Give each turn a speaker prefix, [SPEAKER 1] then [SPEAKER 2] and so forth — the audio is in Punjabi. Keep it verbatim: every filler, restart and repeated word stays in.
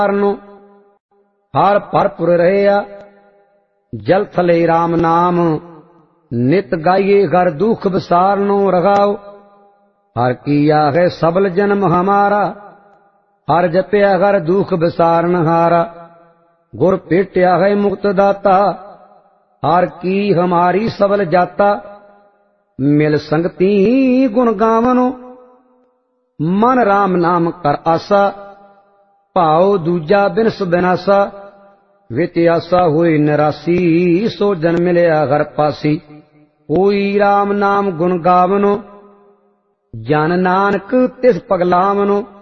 [SPEAKER 1] ਨੂੰ ਹਰ ਭਰਪੁਰ ਰਹਿਆ ਜਲ ਥਲੇ ਰਾਮ ਨਾਮ ਨਿਤ ਗਾਈਏ ਘਰ ਦੁਖ ਵਿਸਾਰ ਨੂੰ ਰਗਾਓ ਹਰ ਕੀਆ ਹੈ ਸਬਲ ਜਨਮ ਹਮਾਰਾ ਹਰ ਜਪਿਆ ਘਰ ਦੁਖ ਵਿਸਾਰਨ ਹਾਰਾ ਗੁਰ ਭੇਟਿਆ ਹੈ ਮੁਕਤ ਦਾਤਾ ਹਰ ਕੀ ਹਮਾਰੀ ਸਬਲ ਜਾਤਾ ਮਿਲ ਸੰਗਤੀ ਗੁਣ ਗਾਵਨੋ ਮਨ ਰਾਮ ਨਾਮ ਕਰ ਆਸਾ ਭਾਉ ਦੂਜਾ ਬਿਨਸ ਬਿਨਾਸਾ ਵਿਤ ਆਸਾ ਹੋਈ ਨਿਰਾਸੀ ਸੋ ਜਨ ਮਿਲਿਆ ਘਰ ਪਾਸੀ ਹੋਈ ਰਾਮ ਨਾਮ ਗੁਣ ਗਾਵਨੋ ਜਨ ਨਾਨਕ ਤਿਸ ਪਗਲਾਵਨੋ